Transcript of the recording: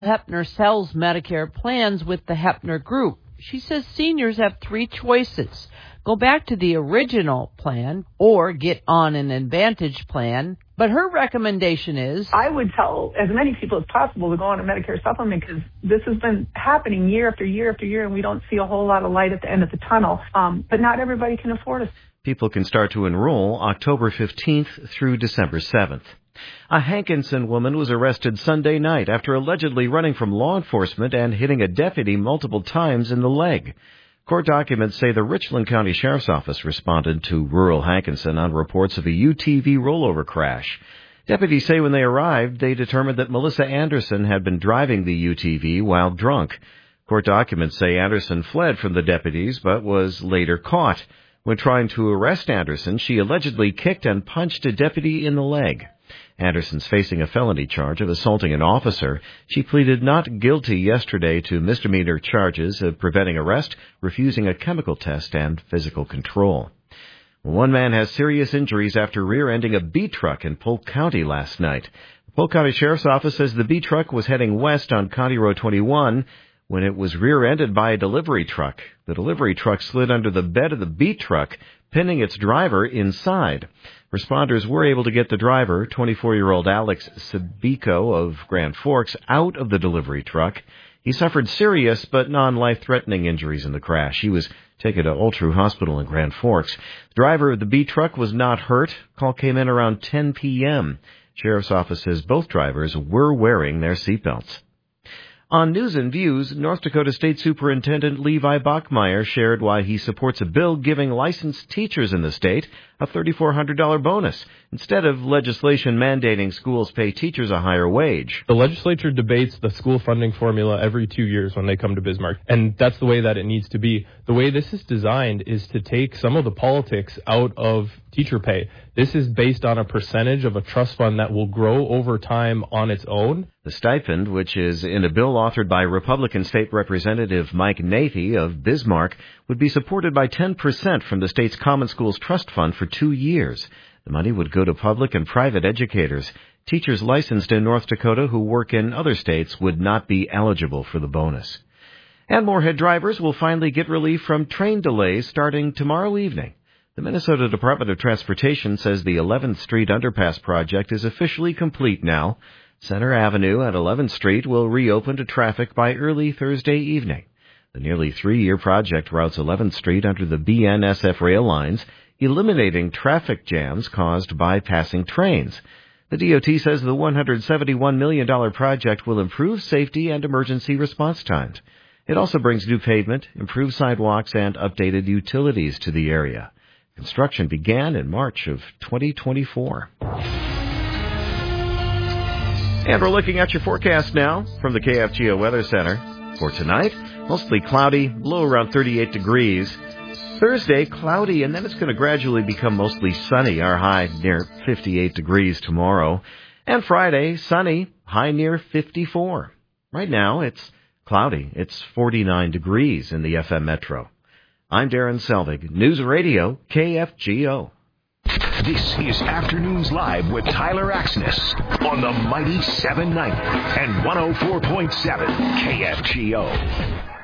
Hepner sells Medicare plans with the Hepner Group. She says seniors have three choices. Go back to the original plan or get on an Advantage plan. But her recommendation is, I would tell as many people as possible to go on a Medicare supplement because this has been happening year after year after year, and we don't see a whole lot of light at the end of the tunnel. But not everybody can afford it. People can start to enroll October 15th through December 7th. A Hankinson woman was arrested Sunday night after allegedly running from law enforcement and hitting a deputy multiple times in the leg. Court documents say the Richland County Sheriff's Office responded to rural Hankinson on reports of a UTV rollover crash. Deputies say when they arrived, they determined that Melissa Anderson had been driving the UTV while drunk. Court documents say Anderson fled from the deputies but was later caught. When trying to arrest Anderson, she allegedly kicked and punched a deputy in the leg. Anderson's facing a felony charge of assaulting an officer. She pleaded not guilty yesterday to misdemeanor charges of preventing arrest, refusing a chemical test, and physical control. One man has serious injuries after rear-ending a B truck in Polk County last night. The Polk County Sheriff's Office says the B truck was heading west on County Road 21 when it was rear-ended by a delivery truck. The delivery truck slid under the bed of the B truck, pinning its driver inside. Responders were able to get the driver, 24-year-old Alex Sabico of Grand Forks, out of the delivery truck. He suffered serious but non-life-threatening injuries in the crash. He was taken to Old True Hospital in Grand Forks. The driver of the B truck was not hurt. Call came in around 10 p.m. Sheriff's Office says both drivers were wearing their seatbelts. On News and Views, North Dakota State Superintendent Levi Bachmeyer shared why he supports a bill giving licensed teachers in the state a $3,400 bonus, instead of legislation mandating schools pay teachers a higher wage. The legislature debates the school funding formula every 2 years when they come to Bismarck, and that's the way that it needs to be. The way this is designed is to take some of the politics out of teacher pay. This is based on a percentage of a trust fund that will grow over time on its own. The stipend, which is in a bill authored by Republican State Representative Mike Nathy of Bismarck, would be supported by 10% from the state's Common Schools Trust Fund for 2 years. The money would go to public and private educators. Teachers licensed in North Dakota who work in other states would not be eligible for the bonus. And Moorhead drivers will finally get relief from train delays starting tomorrow evening. The Minnesota Department of Transportation says the 11th Street Underpass project is officially complete now. Center Avenue at 11th Street will reopen to traffic by early Thursday evening. The nearly 3-year project routes 11th Street under the BNSF rail lines, eliminating traffic jams caused by passing trains. The DOT says the $171 million project will improve safety and emergency response times. It also brings new pavement, improved sidewalks, and updated utilities to the area. Construction began in March of 2024. And we're looking at your forecast now from the KFGO Weather Center. For tonight, mostly cloudy, low around 38 degrees. Thursday, cloudy, and then it's going to gradually become mostly sunny. Our high near 58 degrees tomorrow. And Friday, sunny, high near 54. Right now, it's cloudy. It's 49 degrees in the FM Metro. I'm Darren Selvig, News Radio, KFGO. This is Afternoons Live with Tyler Axness on the mighty 790 and 104.7 KFGO.